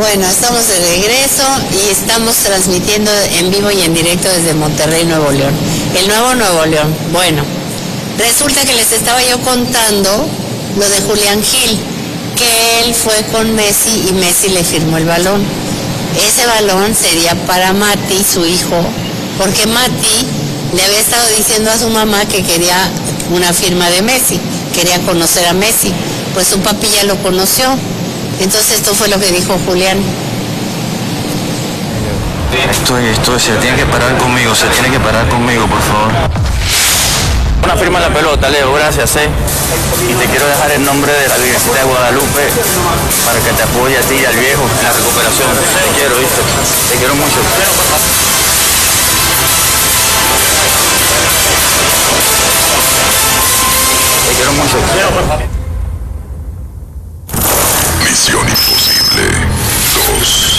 Bueno, estamos de regreso y estamos transmitiendo en vivo y en directo desde Monterrey, Nuevo León. El nuevo Nuevo León. Bueno, resulta que les estaba yo contando lo de Julián Gil, que él fue con Messi y Messi le firmó el balón. Ese balón sería para Mati, su hijo, porque Mati le había estado diciendo a su mamá que quería una firma de Messi, quería conocer a Messi, pues su papi ya lo conoció. Entonces esto fue lo que dijo Julián. Se tiene que parar conmigo, por favor. Una firma en la pelota, Leo, gracias, Y te quiero dejar el nombre de la Virgencita de Guadalupe para que te apoye a ti y al viejo en la recuperación. Te quiero, ¿viste? Te quiero mucho. Te quiero mucho. Misión Imposible 2.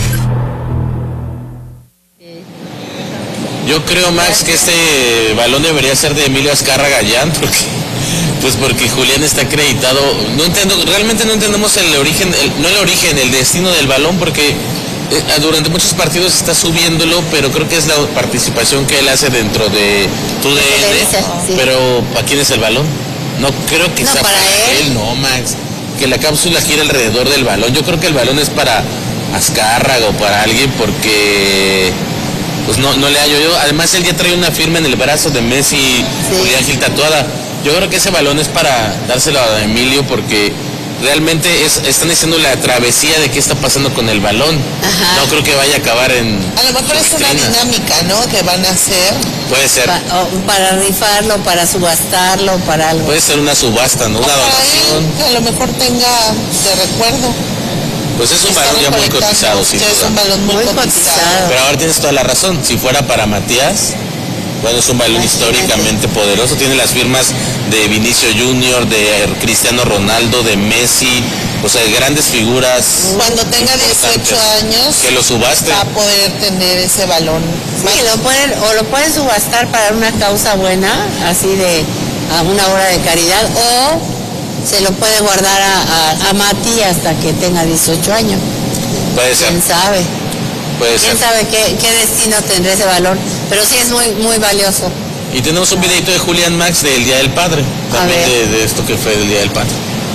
Yo creo, Max, que este balón debería ser de Emilio Azcarra Gallán, porque Julián está acreditado. Realmente no entendemos el origen, el destino del balón, porque durante muchos partidos está subiéndolo, pero creo que es la participación que él hace dentro de TUDN. Sí. Pero ¿para quién es el balón? No creo que sea para él, no, Max. Que la cápsula gira alrededor del balón. Yo creo que el balón es para Azcárraga o para alguien, porque pues no le hallo yo. Además él ya trae una firma en el brazo de Messi, sí. Julián Gil tatuada. Yo creo que ese balón es para dárselo a Emilio, porque realmente están diciendo la travesía de qué está pasando con el balón. Ajá. No creo que vaya a acabar en... A lo mejor es una dinámica, ¿no?, que van a hacer. Puede ser. Para rifarlo, para subastarlo, para algo. Puede ser una subasta, ¿no? Una donación. Que a lo mejor tenga de recuerdo. Pues es un balón ya muy cotizado, sí. Es un balón muy cotizado. Pero ahora tienes toda la razón. Si fuera para Matías, bueno, es un balón históricamente poderoso. Tiene las firmas de Vinicio Junior, de Cristiano Ronaldo, de Messi, o sea, grandes figuras. Cuando tenga 18 años, que lo subaste, va a poder tener ese balón. Sí, lo pueden subastar para una causa buena, así de a una hora de caridad, o se lo puede guardar a Mati hasta que tenga 18 años. Puede ser. ¿Quién sabe? Puede ser. ¿Quién sabe qué destino tendrá ese balón? Pero sí es muy, muy valioso. Y tenemos un videito de Julián, Max, del Día del Padre. También de esto que fue del Día del Padre.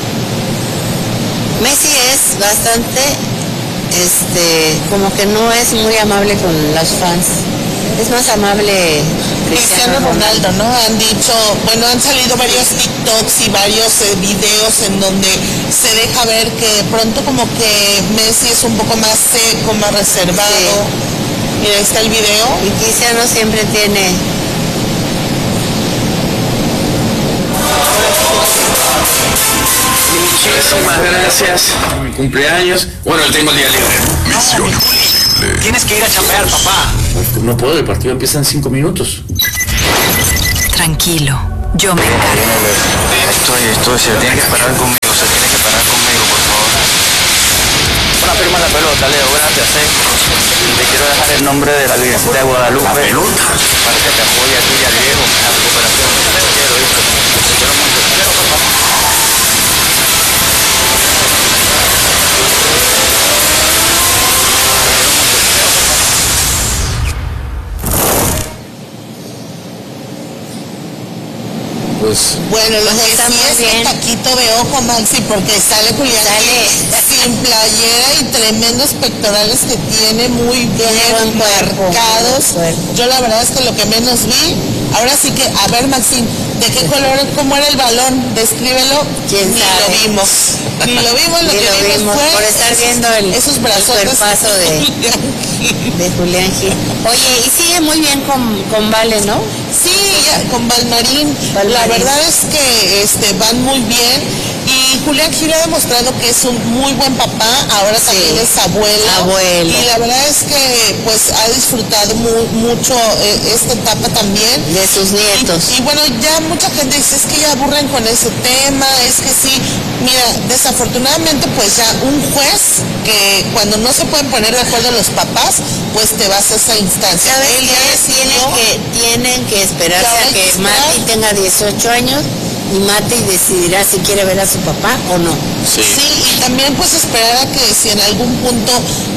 Messi es bastante, como que no es muy amable con los fans. Es más amable Cristiano Ronaldo, ¿no? Han dicho, bueno, han salido varios TikToks y varios videos en donde se deja ver que pronto como que Messi es un poco más seco, más reservado. Sí. Mira, ahí está el video. Y Cristiano siempre tiene... Muchísimas gracias. Mi cumpleaños. Bueno, tengo el día libre. Misión Imposible. Tienes que ir a chambear, papá. No puedo, el partido empieza en 5 minutos. Tranquilo, yo me encargo. Se tiene que parar conmigo, por favor. Una firma en la pelota, Leo, gracias, Te quiero dejar el nombre de la Virgencita de Guadalupe. ¿La pelota? Para que te apoye a ti y al viejo en la recuperación. Te quiero, ¿viste? Te quiero mucho. Te quiero, papá. Pues, bueno, lo que sí es que taquito de ojo, Maxi, porque sale Julián sin playera y tremendos pectorales que tiene, muy bien marcados. Yo la verdad es que lo que menos vi, ahora sí que, a ver, Maxi, ¿de qué color, cómo era el balón? Descríbelo. ¿Quién sabe? Lo vimos. Ni lo vimos, lo que vimos fue por estar viendo esos brazos de Julián Gil. Oye, y sigue muy bien con Vale, ¿no? Sí, con Valmarín. La verdad es que van muy bien. Y Julián Gil ha demostrado que es un muy buen papá, ahora también es abuelo. Y la verdad es que pues ha disfrutado mucho esta etapa también. De sus nietos. Y bueno, ya mucha gente dice, es que ya aburren con ese tema, es que sí. Mira, desafortunadamente pues ya un juez que cuando no se pueden poner de acuerdo los papás, pues te vas a esa instancia. ¿Sabes qué? Tienen que esperarse a que Mati tenga 18 años y mate y decidirá si quiere ver a su papá o no. Sí. Sí, y también pues esperar a que si en algún punto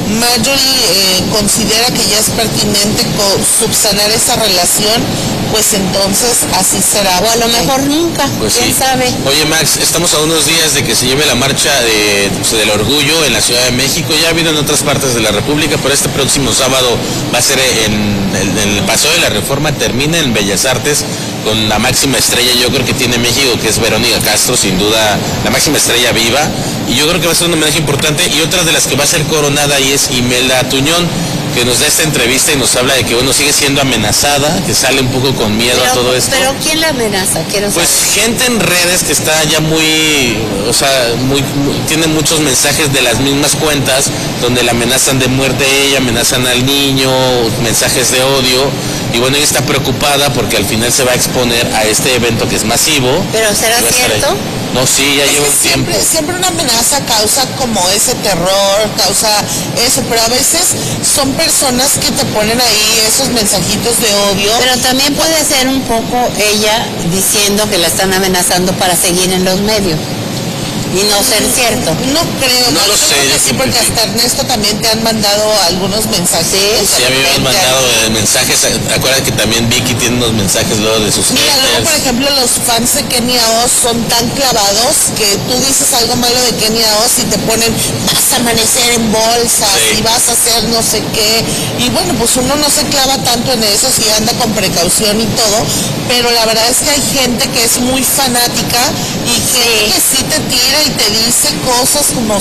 Marjorie considera que ya es pertinente subsanar esa relación, pues entonces así será. O a lo mejor nunca, Pues quién sí. sabe. Oye, Max, estamos a unos días de que se lleve la marcha del orgullo en la Ciudad de México. Ya ha habido en otras partes de la República, pero este próximo sábado va a ser en el Paseo de la Reforma, termina en Bellas Artes con la máxima estrella, yo creo que tiene México, que es Verónica Castro, sin duda la máxima estrella viva, y yo creo que va a ser un homenaje importante. Y otra de las que va a ser coronada ahí es Imelda Tuñón, que nos da esta entrevista y nos habla de que, bueno, sigue siendo amenazada, que sale un poco con miedo a todo esto. Pero ¿quién la amenaza? Quiero saber. Pues gente en redes que está ya muy, o sea, tiene muchos mensajes de las mismas cuentas, donde la amenazan de muerte a ella, amenazan al niño, mensajes de odio, y bueno, ella está preocupada porque al final se va a exponer a este evento que es masivo. ¿Pero será cierto? No, sí, ya lleva un tiempo. Siempre una amenaza causa como ese terror, causa eso, pero a veces son personas que te ponen ahí esos mensajitos de odio. Pero también puede ser un poco ella diciendo que la están amenazando para seguir en los medios y no ser cierto. No creo, No lo yo sé, creo que yo sí, porque hasta Ernesto también te han mandado algunos mensajes. Sí, a mí me han mandado mensajes. Acuérdate que también Vicky tiene unos mensajes luego de sus Mira, luego por haters. ejemplo los fans de Kenia Oz son tan clavados que tú dices algo malo de Kenia Oz y te ponen, vas a amanecer en bolsas Sí. y vas a hacer no sé qué. Y bueno, pues uno no se clava tanto en eso, si anda con precaución y todo, pero la verdad es que hay gente que es muy fanática y gente que sí te tira y te dice cosas como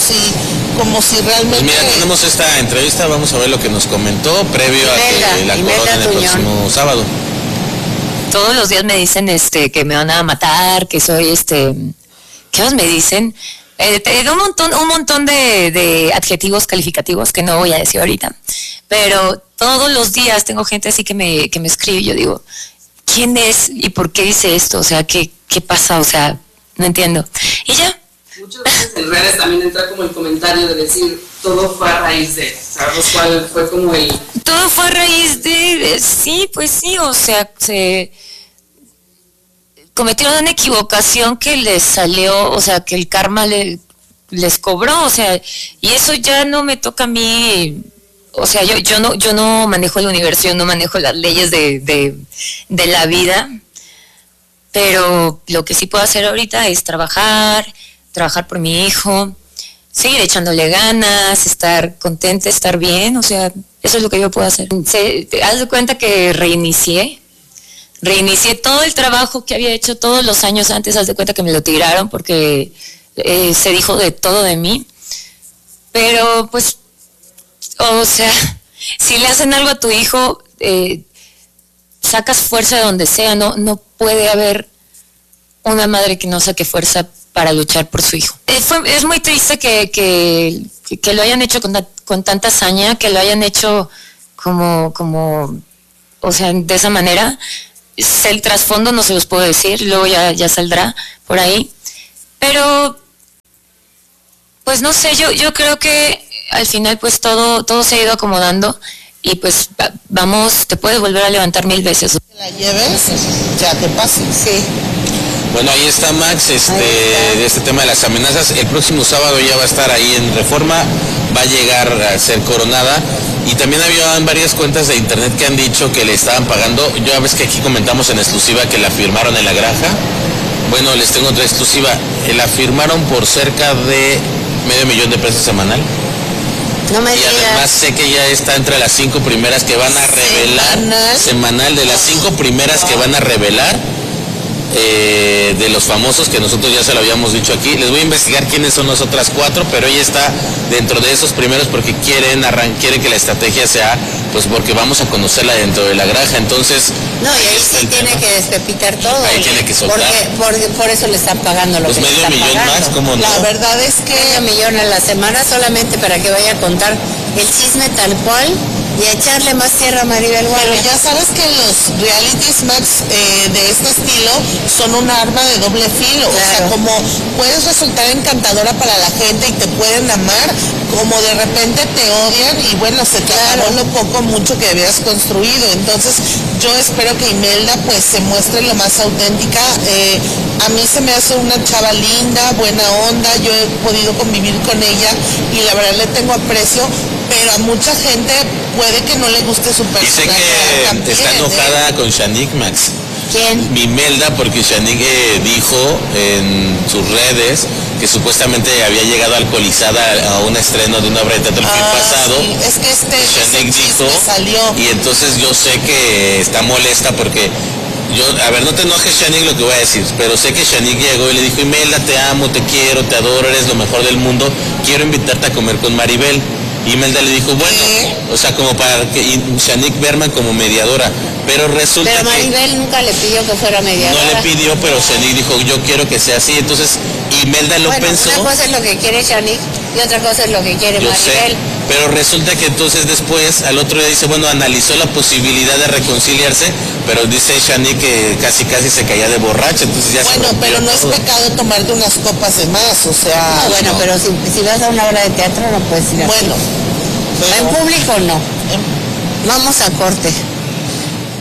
si realmente... Pues mira, tenemos esta entrevista, vamos a ver lo que nos comentó previo a que la coronen el próximo sábado. Todos los días me dicen que me van a matar, que soy ¿qué más me dicen? Un montón de adjetivos calificativos que no voy a decir ahorita. Pero todos los días tengo gente así que me escribe y yo digo, ¿quién es y por qué dice esto? O sea, ¿qué pasa? O sea, no entiendo. Y ya. Muchas veces en redes también entra como el comentario de decir todo fue a raíz de, ¿sabes cuál fue como el...? Todo fue a raíz sí, pues sí, o sea, se cometieron una equivocación que les salió, o sea, que el karma les cobró, o sea, y eso ya no me toca a mí, o sea, yo no manejo el universo, yo no manejo las leyes de la vida, pero lo que sí puedo hacer ahorita es trabajar por mi hijo, seguir echándole ganas, estar contenta, estar bien, o sea, eso es lo que yo puedo hacer. Haz de cuenta que reinicié todo el trabajo que había hecho todos los años antes, haz de cuenta que me lo tiraron porque se dijo de todo de mí, pero pues, o sea, si le hacen algo a tu hijo, sacas fuerza de donde sea, no puede haber una madre que no saque fuerza para luchar por su hijo. Es muy triste que lo hayan hecho con tanta hazaña, que lo hayan hecho como, o sea, de esa manera. El trasfondo no se los puedo decir, luego ya saldrá por ahí. Pero, pues no sé, yo creo que al final pues todo se ha ido acomodando y pues vamos, te puedes volver a levantar 1000 veces. Que la lleves, ya te pase. Sí. Bueno, ahí está Max, de este tema de las amenazas. El próximo sábado ya va a estar ahí en Reforma, va a llegar a ser coronada. Y también había varias cuentas de internet que han dicho que le estaban pagando. Ya ves que aquí comentamos en exclusiva que la firmaron en la granja. Bueno, les tengo otra exclusiva. La firmaron por cerca de $500,000 semanal. No me Y digas. además sé que ya está entre las 5 primeras que van a revelar. Semanal, de las 5 primeras que van a revelar. De los famosos que nosotros ya se lo habíamos dicho aquí. Les voy a investigar quiénes son las otras 4, pero ella está dentro de esos primeros porque quieren que la estrategia sea, pues porque vamos a conocerla dentro de la granja. Entonces, No, y ahí sí tiene que despepitar todo. Ahí tiene que soltar. Porque por eso le están pagando lo pues que le están $500,000 pagando. más, ¿cómo no? La verdad es que $500,000 a la semana solamente para que vaya a contar el chisme tal cual y a echarle más tierra a Maribel pero Guardia. ya sabes que los realities, Max, de este estilo son un arma de doble filo. O sea, Claro. como puedes resultar encantadora para la gente y te pueden amar, como de repente te odian y bueno, se te acabó lo poco mucho que habías construido. Entonces yo espero que Imelda pues se muestre lo más auténtica. A mí se me hace una chava linda, buena onda, yo he podido convivir con ella y la verdad le tengo aprecio, pero a mucha gente puede que no le guste su personaje. Dice que también, está enojada con Shanique, Max. ¿Quién? Imelda, porque Shanique dijo en sus redes que supuestamente había llegado alcoholizada a un estreno de una obra de teatro el fin pasado. Sí. Es que Shanique dijo, salió. y entonces yo sé que está molesta porque a ver, no te enojes, Shanique, lo que voy a decir, pero sé que Shanique llegó y le dijo, Imelda, te amo, te quiero, te adoro, eres lo mejor del mundo, quiero invitarte a comer con Maribel. Y Imelda le dijo, bueno, o sea, como para que Shanique Berman como mediadora, pero resulta pero Maribel nunca le pidió que fuera mediadora. No le pidió, pero Shanique dijo, yo quiero que sea así, entonces Imelda lo pensó. Una cosa es lo que quiere Shanique y otra cosa es lo que quiere Maribel. Sé, pero resulta que entonces después, al otro día dice, bueno, analizó la posibilidad de reconciliarse, pero dice Shanique que casi se caía de borracha, entonces ya bueno, pero no es pecado tomarte unas copas de más, o sea... No, bueno, pero si vas a una obra de teatro no puedes ir así. Bueno. En público no. Vamos a corte.